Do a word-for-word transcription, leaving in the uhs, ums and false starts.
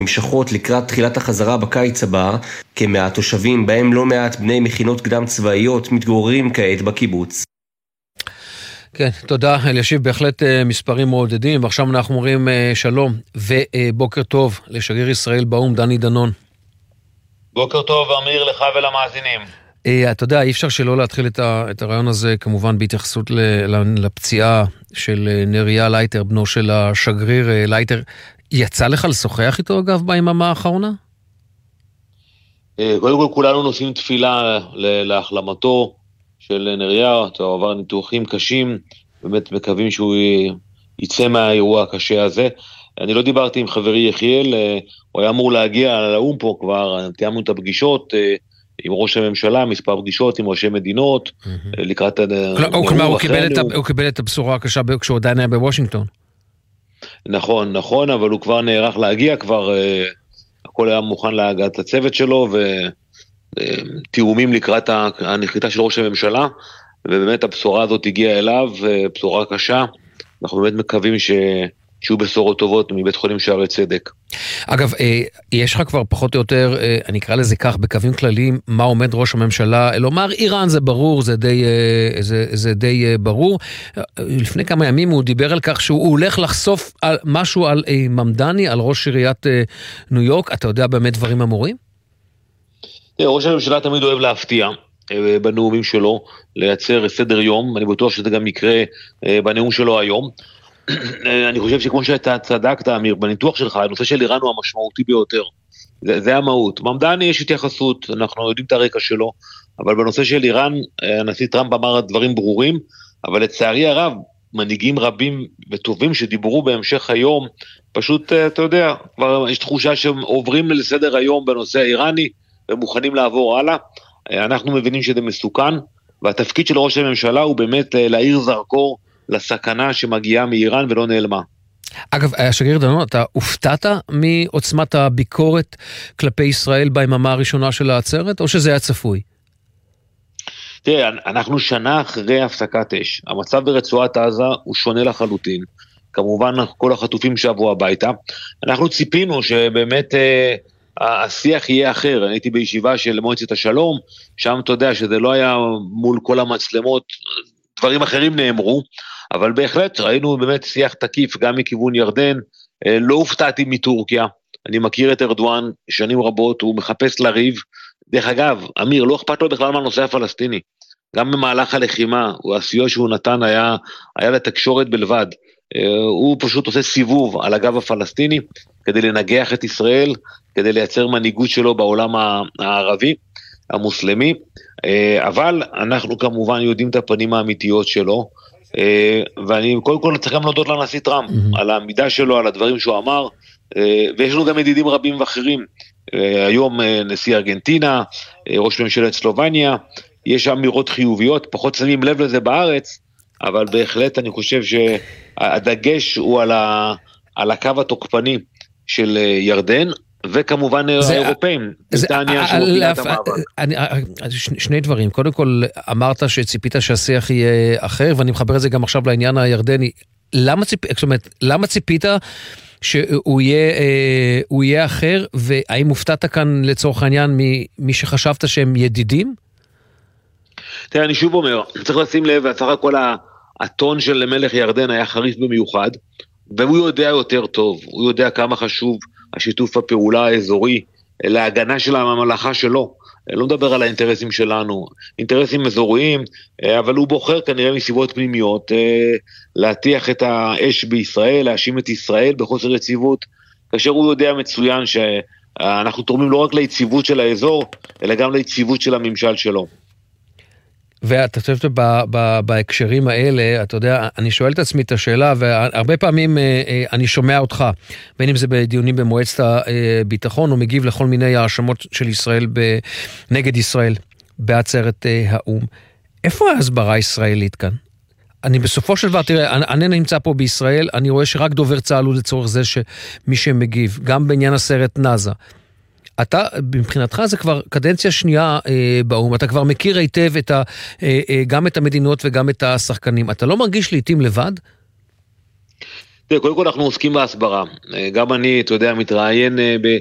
נמשכות לקראת תחילת החזרה בקיץ הבא, כמהתושבים בהם לא מעט בני מכינות קדם צבאיות מתגוררים כעת בקיבוץ. כן, תודה אלישיב, בהחלט מספרים מעודדים, ועכשיו אנחנו אומרים שלום ובוקר טוב לשגריר ישראל באום דני דנון. בוקר טוב אמיר לך ולמאזינים. אתה יודע, אי אפשר שלא להתחיל את הרעיון הזה כמובן בהתייחסות לפציעה של נריה לייטר, בנו של השגריר לייטר. יצא לך לשוחח איתו אגב ביממה האחרונה? קודם כל כולנו נושאים תפילה להחלמתו של נריה, הוא עבר ניתוחים קשים, באמת מקווים שהוא יצא מהאירוע הקשה הזה. אני לא דיברתי עם חברי יחיאל, הוא היה אמור להגיע לאום פה כבר, תיאמנו את הפגישות עם ראש הממשלה, מספר פגישות עם ראשי מדינות, לקראת... כלומר, הוא קיבל את הבשורה הקשה כשהוא עדיין היה בוושינגטון. נכון, נכון, אבל הוא כבר נערך להגיע, כבר הכל היה מוכן להגעת הצוות שלו, ותיאומים לקראת הנחיתה של ראש הממשלה, ובאמת הבשורה הזאת הגיעה אליו, בשורה קשה, אנחנו באמת מקווים ש... שיהיו בשורות טובות מבית חולים שערי צדק. אגב, יש לך כבר פחות או יותר, אני אקרא לזה כך, בקווים כלליים, מה עומד ראש הממשלה, לומר איראן זה ברור, זה די, זה, זה די ברור. לפני כמה ימים הוא דיבר על כך שהוא הולך לחשוף על, משהו על ממדני, על ראש עיריית ניו יורק. אתה יודע באמת דברים אמורים? ראש הממשלה תמיד אוהב להפתיע בנאומים שלו, לייצר סדר יום, אני בטוח שזה גם יקרה בנאום שלו היום. אני חושב שכמו שאתה צדקת, אמיר, בניתוח שלך, הנושא של איראן הוא המשמעותי ביותר. זה, זה המהות. ממדני יש התייחסות, אנחנו יודעים את הרקע שלו, אבל בנושא של איראן, הנשיא טראמפ אמר דברים ברורים, אבל לצערי הרב, מנהיגים רבים וטובים שדיברו בהמשך היום, פשוט, אתה יודע, כבר יש תחושה שהם עוברים לסדר היום בנושא האיראני, ומוכנים לעבור הלאה. אנחנו מבינים שזה מסוכן, והתפקיד של ראש הממשלה הוא באמת להאיר זרקור, לסכנה שמגיעה מאיראן ולא נעלמה. אגב, השגריר דנון, אתה הופתעת מעוצמת הביקורת כלפי ישראל ביממה הראשונה של העצרת, או שזה היה צפוי? תראה, אנחנו שנה אחרי הפסקת אש. המצב ברצועת עזה הוא שונה לחלוטין. כמובן, כל החטופים שעברו הביתה. אנחנו ציפינו שבאמת אה, השיח יהיה אחר. אני הייתי בישיבה של מועצת השלום, שם אתה יודע שזה לא היה מול כל המצלמות, דברים אחרים נאמרו, אבל בהחלט ראינו באמת שיח תקיף גם מכיוון ירדן, לא הופתעתי מטורקיה, אני מכיר את ארדואן שנים רבות, הוא מחפש לריב, דרך אגב, אמיר, לא אכפת לו בכלל מהנושא הפלסטיני, גם במהלך הלחימה, הסיוע שהוא נתן היה, היה לתקשורת בלבד, הוא פשוט עושה סיבוב על הגב הפלסטיני, כדי לנגח את ישראל, כדי לייצר מנהיגות שלו בעולם הערבי, המוסלמי, אבל אנחנו כמובן יודעים את הפנים האמיתיות שלו, ואני קודם כל צריך גם להודות לנשיא טראמפ, על העמידה שלו, על הדברים שהוא אמר, ויש לנו גם ידידים רבים ואחרים, היום נשיא ארגנטינה, ראש ממשלת סלובניה, יש אמירות חיוביות, פחות שמים לב לזה בארץ, אבל בהחלט אני חושב שהדגש הוא על, ה, על הקו התוקפני של ירדן, וכמובן האירופאים, בריטניה שמובילה את המאבק. שני דברים, קודם כל אמרת שציפית שהשיח יהיה אחר, ואני מחבר את זה גם עכשיו לעניין הירדני, למה ציפית, זאת אומרת, למה ציפית שהוא יהיה, הוא יהיה אחר, והאם הופתעת כאן לצורך העניין ממי שחשבת שהם ידידים? תראה, אני שוב אומר, צריך לשים לב, סך הכל הטון של מלך ירדן היה חריף במיוחד, והוא יודע יותר טוב, הוא יודע כמה חשוב השיתוף הפעולה האזורי, להגנה של הממלכה שלו, לא מדבר על האינטרסים שלנו, אינטרסים אזוריים, אבל הוא בוחר כנראה מסיבות פנימיות, להטיח את האש בישראל, להאשים את ישראל בחוסר יציבות, כאשר הוא יודע מצוין שאנחנו תורמים לא רק ליציבות של האזור, אלא גם ליציבות של הממשל שלו. ואתה חושב בהקשרים האלה, אתה יודע, אני שואל את עצמי את השאלה, והרבה פעמים אני שומע אותך, בין אם זה בדיונים במועצת הביטחון, או מגיב לכל מיני האשמות של ישראל נגד ישראל בעצרת האום. איפה ההסברה הישראלית כאן? אני בסופו של דבר, תראה, אני נמצא פה בישראל, אני רואה שרק דובר צה"ל הוא לצורך זה שמי שמגיב, גם בעניין הסרט נאזה. אתה, מבחינתך זה כבר קדנציה שנייה אה, באום, אתה כבר מכיר היטב את ה, אה, אה, גם את המדינות וגם את השחקנים. אתה לא מרגיש לעתים לבד? קודם כל אנחנו עוסקים בהסברה, גם אני, אתה יודע, מתראיין